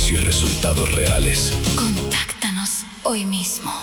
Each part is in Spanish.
servicio y resultados reales. Contáctanos hoy mismo.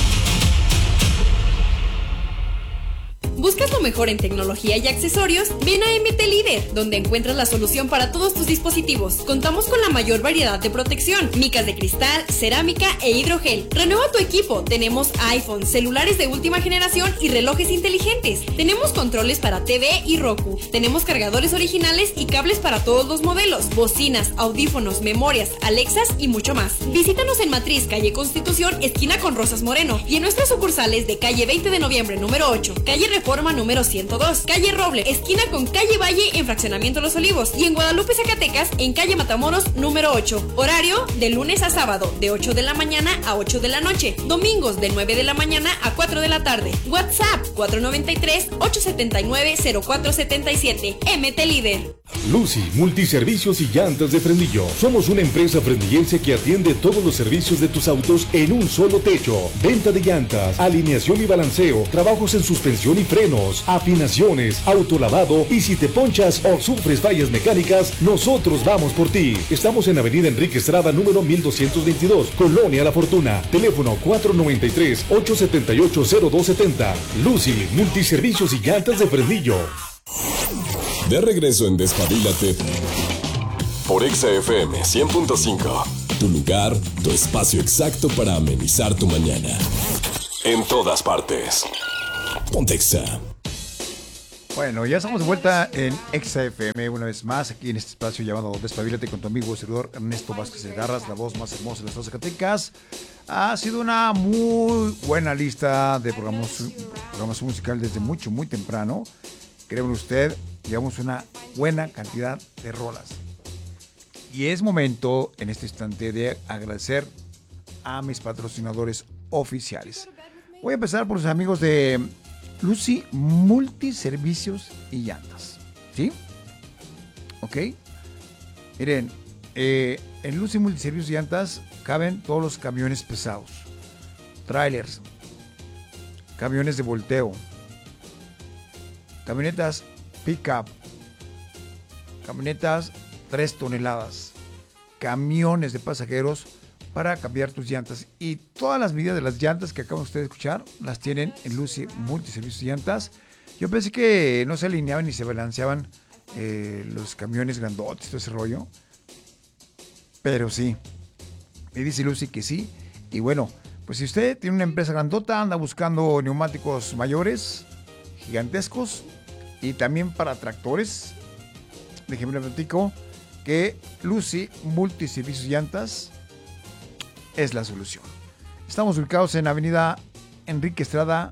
¿Buscas lo mejor en tecnología y accesorios? Ven a MT Líder, donde encuentras la solución para todos tus dispositivos. Contamos con la mayor variedad de protección, micas de cristal, cerámica e hidrogel. Renueva tu equipo. Tenemos iPhone, celulares de última generación y relojes inteligentes. Tenemos controles para TV y Roku. Tenemos cargadores originales y cables para todos los modelos, bocinas, audífonos, memorias, Alexas y mucho más. Visítanos en Matriz, calle Constitución, esquina con Rosas Moreno, y en nuestras sucursales de calle 20 de noviembre, número 8, calle Reforma número 102, calle Roble, esquina con calle Valle en Fraccionamiento Los Olivos, y en Guadalupe, Zacatecas, en calle Matamoros número 8. Horario de lunes a sábado, de 8 de la mañana a 8 de la noche. Domingos de 9 de la mañana a 4 de la tarde. WhatsApp 493-879-0477. MT Líder. Lucy, multiservicios y llantas de Fresnillo. Somos una empresa fresnillense que atiende todos los servicios de tus autos en un solo techo. Venta de llantas, alineación y balanceo, trabajos en suspensión y frenos, afinaciones, autolavado, y si te ponchas o sufres fallas mecánicas, nosotros vamos por ti. Estamos en Avenida Enrique Estrada, número 1222, Colonia La Fortuna. Teléfono 493-878-0270. Lucy, multiservicios y llantas de Fresnillo. De regreso en Despabilate por XFM 100.5. Tu lugar, tu espacio exacto para amenizar tu mañana. En todas partes. Ponte Exa. Bueno, ya estamos de vuelta en XFM una vez más, aquí en este espacio llamado Despabilate con tu amigo servidor Ernesto Vázquez de Garras, la voz más hermosa de las dos Zacatecas. Ha sido una muy buena lista de programación musical desde muy temprano. Créeme usted, llevamos una buena cantidad de rolas. Y es momento, en este instante, de agradecer a mis patrocinadores oficiales. Voy a empezar por los amigos de Lucy Multiservicios y Llantas. ¿Sí? ¿Ok? Miren, en Lucy Multiservicios y Llantas caben todos los camiones pesados, trailers, camiones de volteo, camionetas pick-up, camionetas 3 toneladas, camiones de pasajeros para cambiar tus llantas. Y todas las medidas de las llantas que acaban ustedes de escuchar las tienen en Lucy Multiservicios y Llantas. Yo pensé que no se alineaban ni se balanceaban los camiones grandotes, todo ese rollo. Pero sí, me dice Lucy que sí. Y bueno, pues si usted tiene una empresa grandota, anda buscando neumáticos mayores, gigantescos, y también para tractores, déjenme le platico que Lucy Multiservicios y Llantas es la solución. Estamos ubicados en Avenida Enrique Estrada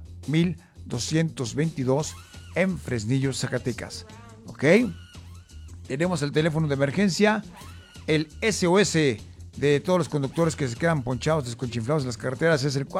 1222 en Fresnillo, Zacatecas. ¿Ok? Tenemos el teléfono de emergencia, el SOS de todos los conductores que se quedan ponchados, desconchinflados en las carreteras, es el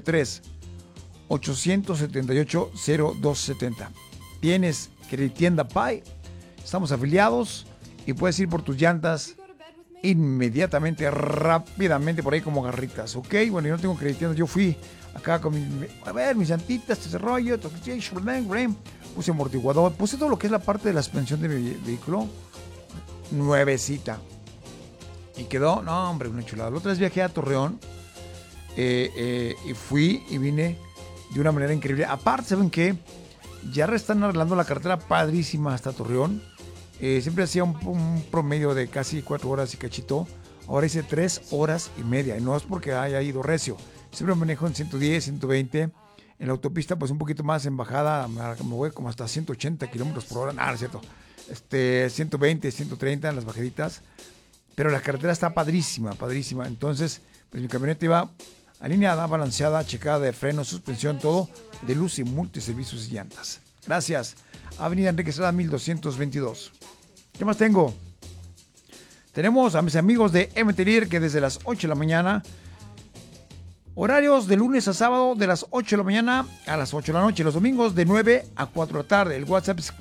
493-878-0270. Tienes Creditienda Pai, estamos afiliados y puedes ir por tus llantas inmediatamente, rápidamente, por ahí como garritas, ¿ok? Bueno, yo no tengo Creditienda, yo fui acá con mis llantitas, este rollo, puse amortiguador, puse todo lo que es la parte de la suspensión de mi vehículo, nuevecita. Y quedó, no hombre, una chulada. La otra vez viajé a Torreón y fui y vine de una manera increíble. Aparte, ¿saben qué? Ya están arreglando la carretera padrísima hasta Torreón. Siempre hacía un promedio de casi 4 horas y cachito. Ahora hice 3 horas y media. Y no es porque haya ido recio. Siempre manejo en 110, 120. En la autopista, pues un poquito más en bajada. Me voy como hasta 180 kilómetros por hora. Nada, no es cierto. 120, 130 en las bajaditas. Pero la carretera está padrísima, padrísima. Entonces, pues mi camioneta iba alineada, balanceada, checada de freno, suspensión, todo de Lucy Multiservicios y Llantas. Gracias. Avenida Enrique Estrada 1222. ¿Qué más tengo? Tenemos a mis amigos de MT Líder que desde las 8 de la mañana, horarios de lunes a sábado de las 8 de la mañana a las 8 de la noche, los domingos de 9 a 4 de la tarde. El WhatsApp es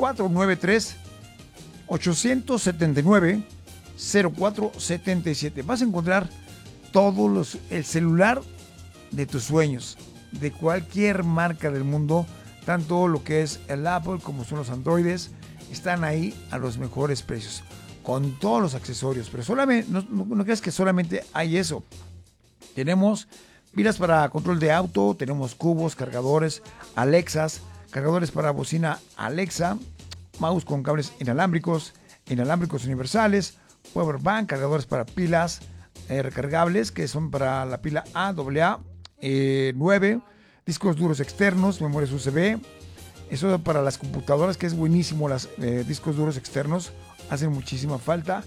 493-879-0477. Vas a encontrar el celular de tus sueños, de cualquier marca del mundo, tanto lo que es el Apple como son los Androides, están ahí a los mejores precios. con todos los accesorios. Pero solamente, no creas que solamente hay eso. Tenemos pilas para control de auto, tenemos cubos, cargadores, Alexas, cargadores para bocina Alexa, mouse con cables inalámbricos universales, power bank, cargadores para pilas recargables, que son para la pila AA 9, discos duros externos, memorias USB. Eso para las computadoras, que es buenísimo, los discos duros externos hacen muchísima falta.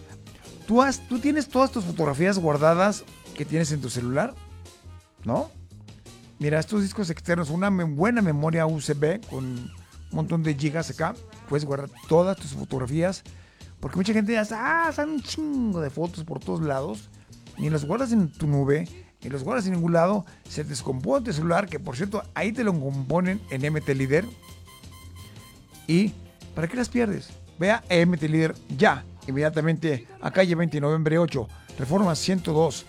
¿Tú tienes todas tus fotografías guardadas que tienes en tu celular? ¿No? Mira, estos discos externos, una buena memoria USB con un montón de gigas acá, puedes guardar todas tus fotografías, porque mucha gente ya están un chingo de fotos por todos lados, ni los guardas en tu nube, ni los guardas en ningún lado, se descompone tu celular, que por cierto, ahí te lo componen en MT Líder. ¿Y para qué las pierdes? Ve a MT Líder ya, inmediatamente, a calle 20 de noviembre 8, Reforma 102,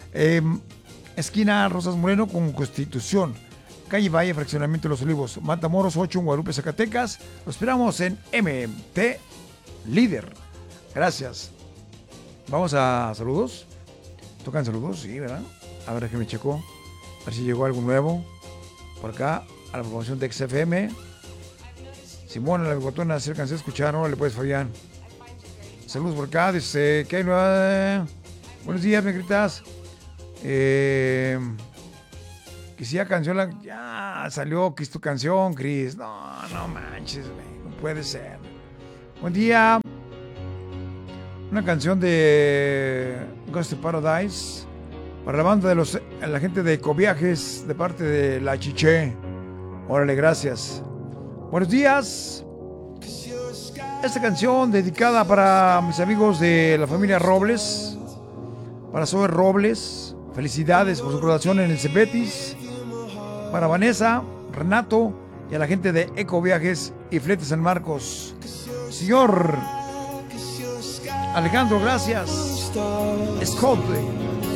esquina Rosas Moreno con Constitución, calle Valle, fraccionamiento Los Olivos, Matamoros 8, en Guadalupe, Zacatecas. Lo esperamos en MT Líder. Gracias. Vamos a saludos. ¿Tocan saludos? Sí, ¿verdad? A ver, que me checo. A ver si llegó algo nuevo. Por acá, a la programación de XFM. Simón, la bigotona, se alcancé a escuchar, no le puedes fallar. Saludos por acá, dice que hay nueva. Buenos días, me gritas. Que si ya canción, ya salió, que es tu canción, Cris. No manches, güey, no puede ser. Buen día. Una canción de Ghost of Paradise para la banda de la gente de Ecoviajes, de parte de La Chiché. Órale, gracias. Buenos días. Esta canción dedicada para mis amigos de la familia Robles, para Zoe Robles. Felicidades por su graduación en el Cebetis. Para Vanessa, Renato y a la gente de Ecoviajes y Flete San Marcos. Señor Alejandro, gracias. Scott